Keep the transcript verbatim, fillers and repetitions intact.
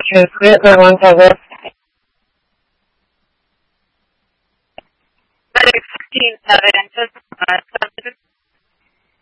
transmit the ones I list. sixteen seven, just uh,